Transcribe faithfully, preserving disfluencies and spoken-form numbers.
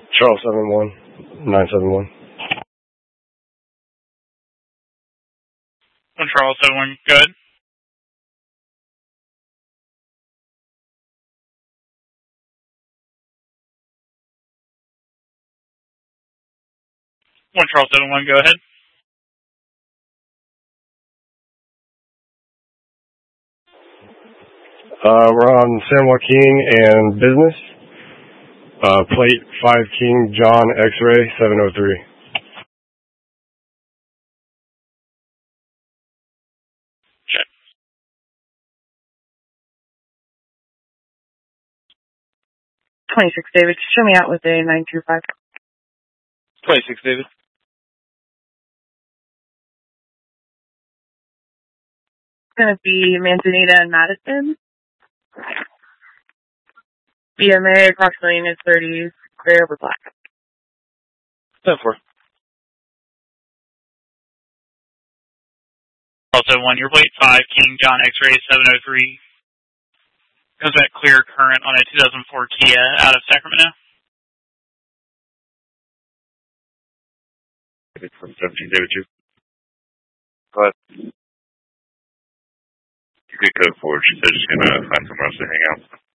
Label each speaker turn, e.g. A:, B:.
A: Charles seven one nine seven one.
B: One Charles seven one, go ahead. One Charles seven one, go ahead.
A: Uh, we're on San Joaquin and Business. Uh, plate five King John X-ray seven oh three.
B: Check.
C: twenty-six David, show me out with a nine two five.
B: twenty-six David.
C: It's going to be Manzanita and Madison. B M A approximately in his thirties, gray over black.
B: ten four. Charles seven one, your plate five King John X-ray seven oh three. Comes back clear current on a two thousand four Kia out of Sacramento.
D: It's from seventeen David two. Go ahead. You could code forward. She said she's going to find somewhere else to hang out.